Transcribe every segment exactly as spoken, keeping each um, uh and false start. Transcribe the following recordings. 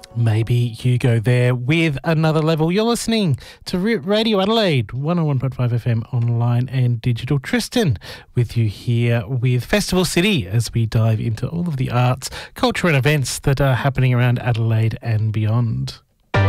Maybe you go there with another level. You're listening to Radio Adelaide, one oh one point five F M online and digital. Tristan with you here with Festival City as we dive into all of the arts, culture and events that are happening around Adelaide and beyond.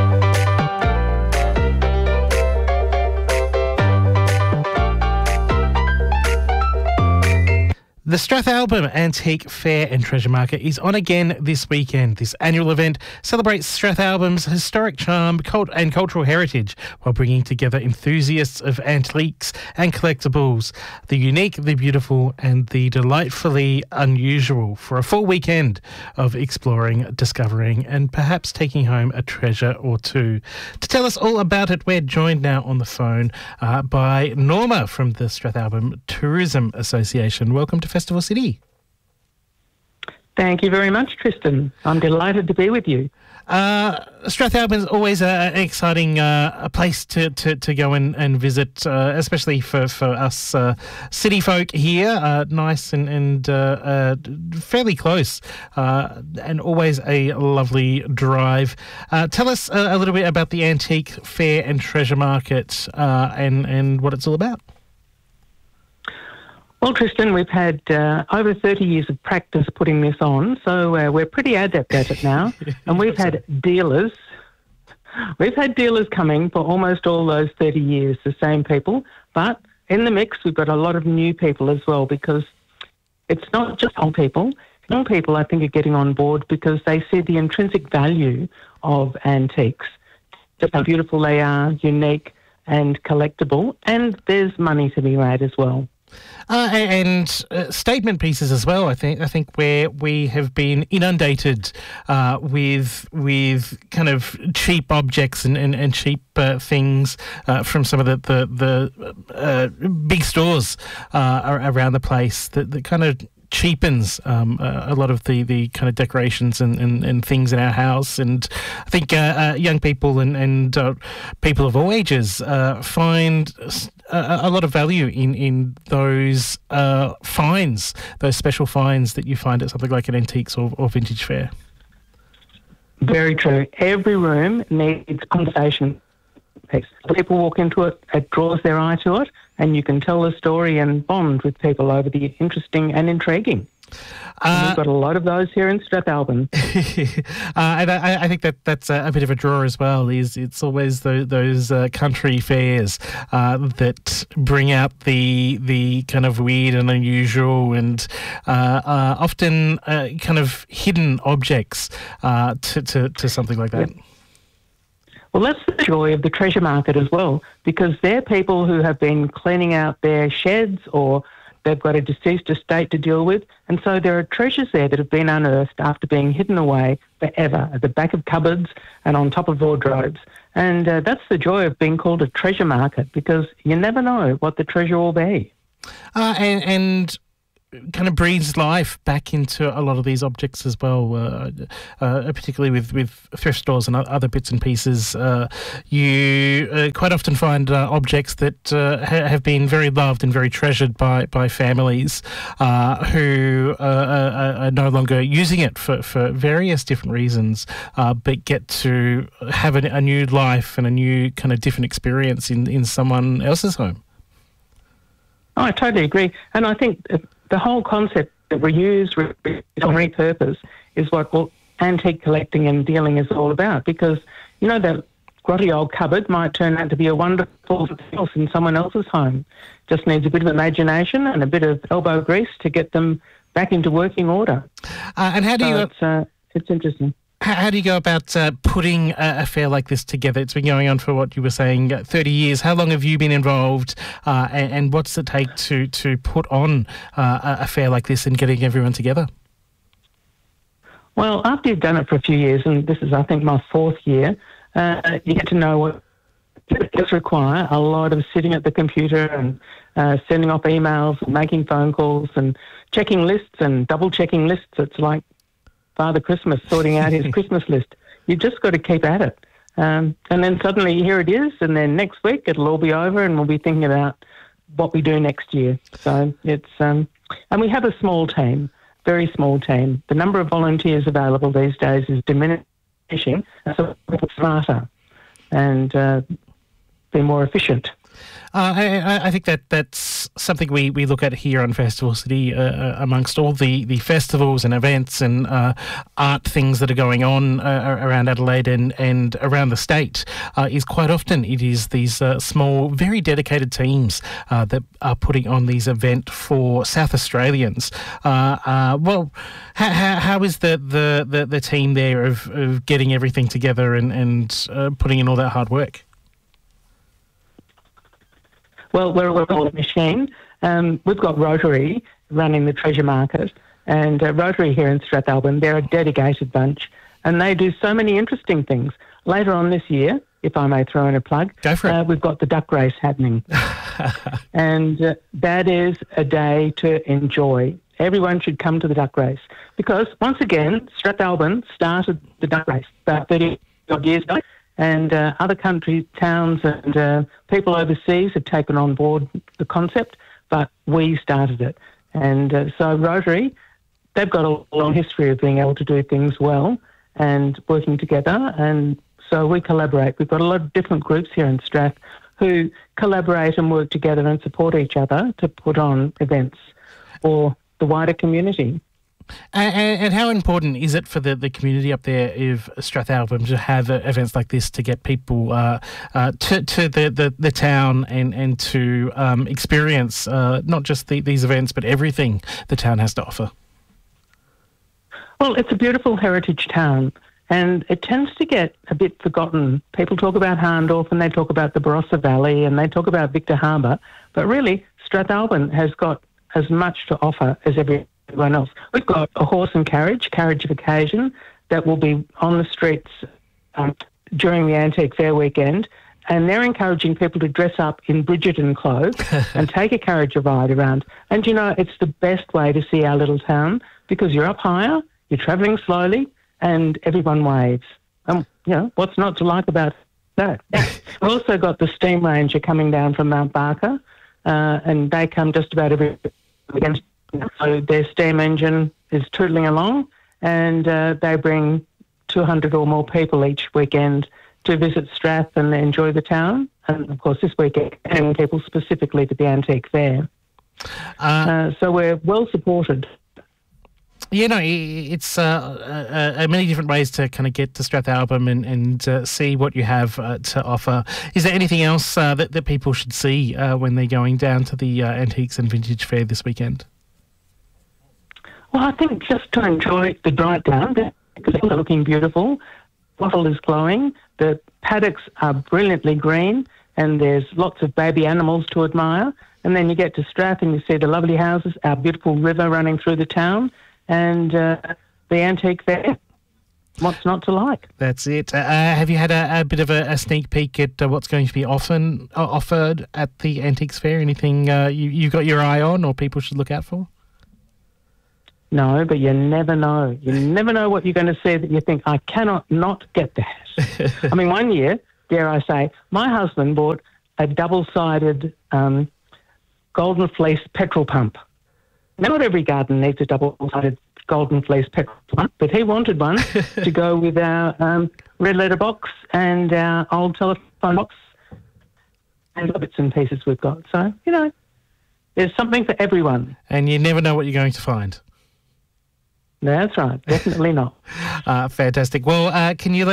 The Strathalbyn Antique Fair and Treasure Market is on again this weekend. This annual event celebrates Strathalbyn's historic charm cult and cultural heritage while bringing together enthusiasts of antiques and collectibles, the unique, the beautiful and the delightfully unusual, for a full weekend of exploring, discovering and perhaps taking home a treasure or two. To tell us all about it, we're joined now on the phone uh, by Norma from the Strathalbyn Tourism Association. Welcome to Festival City. Thank you very much, Tristan. I'm delighted to be with you. Uh, Strathalbyn is always an exciting uh, a place to, to, to go and, and visit, uh, especially for, for us uh, city folk here. Uh, nice and, and uh, uh, fairly close, uh, and always a lovely drive. Uh, tell us a, a little bit about the Antique Fair and Treasure Market uh, and, and what it's all about. Well, Tristan, we've had uh, over thirty years of practice putting this on, so uh, we're pretty adept at it now. And we've had dealers. We've had dealers coming for almost all those thirty years, the same people. But in the mix, we've got a lot of new people as well, because it's not just old people. Young people, I think, are getting on board because they see the intrinsic value of antiques, just how beautiful they are, unique and collectible, and there's money to be made as well. Uh, and uh, statement pieces as well. I think. I think where we have been inundated uh, with with kind of cheap objects and, and, and cheap uh, things uh, from some of the the, the uh, big stores uh, around the place that, that kind of cheapens um, uh, a lot of the, the kind of decorations and, and, and things in our house. And I think uh, uh, young people and, and uh, people of all ages uh, find a, a lot of value in, in those uh, finds, those special finds that you find at something like an antiques or, or vintage fair. Very true. Every room needs conversation piece. People walk into it, it draws their eye to it, and you can tell the story and bond with people over the interesting and intriguing. Uh, and we've got a lot of those here in Strathalbyn. uh, and I, I think that that's a, a bit of a draw as well. Is it's always the, those uh, country fairs uh, that bring out the the kind of weird and unusual and uh, uh, often uh, kind of hidden objects uh, to, to to something like that. Yep. Well, that's the joy of the treasure market as well, because they're people who have been cleaning out their sheds or they've got a deceased estate to deal with. And so there are treasures there that have been unearthed after being hidden away forever at the back of cupboards and on top of wardrobes. And uh, that's the joy of being called a treasure market, because you never know what the treasure will be. Uh, and... and... kind of breathes life back into a lot of these objects as well, uh, uh, particularly with, with thrift stores and other bits and pieces. Uh, you uh, quite often find uh, objects that uh, ha- have been very loved and very treasured by, by families uh, who uh, are, are no longer using it for, for various different reasons, uh, but get to have a, a new life and a new kind of different experience in, in someone else's home. Oh, I totally agree. And I think the whole concept of reuse, re- repurpose is what well, antique collecting and dealing is all about, because, you know, that grotty old cupboard might turn out to be a wonderful house in someone else's home. Just needs a bit of imagination and a bit of elbow grease to get them back into working order. Uh, and how do so you... It's, uh, it's interesting. How, how do you go about uh, putting a, a fair like this together? It's been going on for what you were saying, uh, thirty years. How long have you been involved, uh, and, and what's it take to, to put on uh, a fair like this and getting everyone together? Well, after you've done it for a few years, and this is, I think, my fourth year, uh, you get to know what it does require a lot of sitting at the computer and uh, sending off emails and making phone calls and checking lists and double-checking lists. It's like Father Christmas sorting out his Christmas list. You've just got to keep at it. Um, and then suddenly here it is, and then next week it'll all be over and we'll be thinking about what we do next year. So it's... Um, and we have a small team, very small team. The number of volunteers available these days is diminishing fishing, and so people smarter and uh, be more efficient. Uh, I, I think that that's something we, we look at here on Festival City uh, amongst all the, the festivals and events and uh, art things that are going on uh, around Adelaide and, and around the state uh, is quite often it is these uh, small, very dedicated teams uh, that are putting on these events for South Australians. Uh, uh, well, how, how, how is the, the, the, the team there of, of getting everything together and, and uh, putting in all that hard work? Well, we're, we're all a machine. Um, we've got Rotary running the treasure market, and uh, Rotary here in Strathalbyn, they're a dedicated bunch, and they do so many interesting things. Later on this year, if I may throw in a plug, Go for it. Uh, we've got the duck race happening. and uh, that is a day to enjoy. Everyone should come to the duck race because, once again, Strathalbyn started the duck race about thirty odd years ago. And uh, other countries, towns and uh, people overseas have taken on board the concept, but we started it. And uh, so Rotary, they've got a long history of being able to do things well and working together. And so we collaborate. We've got a lot of different groups here in Strath who collaborate and work together and support each other to put on events for the wider community. And, and how important is it for the, the community up there of Strathalbyn to have uh, events like this to get people uh, uh, to, to the, the, the town and, and to um, experience uh, not just the, these events but everything the town has to offer? Well, it's a beautiful heritage town and it tends to get a bit forgotten. People talk about Harndorf and they talk about the Barossa Valley and they talk about Victor Harbour, but really Strathalbyn has got as much to offer as every everyone else. We've got a horse and carriage, carriage of occasion, that will be on the streets um, during the Antique Fair weekend, and they're encouraging people to dress up in Bridgerton clothes and take a carriage ride around. And, you know, it's the best way to see our little town because you're up higher, you're travelling slowly, and everyone waves. And, you know, what's not to like about that? We've also got the Steam Ranger coming down from Mount Barker, uh, and they come just about every weekend. So their steam engine is tootling along and uh, they bring two hundred or more people each weekend to visit Strath and enjoy the town. And, of course, this weekend, bringing people specifically to the Antique Fair. Uh, uh, so we're well supported. You know, it's uh, uh, uh, many different ways to kind of get to Strathalbyn and, and uh, see what you have uh, to offer. Is there anything else uh, that, that people should see uh, when they're going down to the uh, Antiques and Vintage Fair this weekend? Well, I think just to enjoy the drive down, because they're looking beautiful, wattle is glowing, the paddocks are brilliantly green, and there's lots of baby animals to admire. And then you get to Strath and you see the lovely houses, our beautiful river running through the town, and uh, the Antique Fair. What's not to like? That's it. Uh, have you had a, a bit of a, a sneak peek at uh, what's going to be often uh, offered at the Antiques Fair? Anything uh, you, you've got your eye on or people should look out for? No, but you never know. You never know what you're going to see that you think, I cannot not get that. I mean, one year, dare I say, my husband bought a double-sided um, Golden Fleece petrol pump. Now, not every garden needs a double-sided Golden Fleece petrol pump, but he wanted one to go with our um, red letter box and our old telephone box and other bits and pieces we've got. So, you know, there's something for everyone. And you never know what you're going to find. That's right. Definitely not. Uh, fantastic. Well, uh, can you let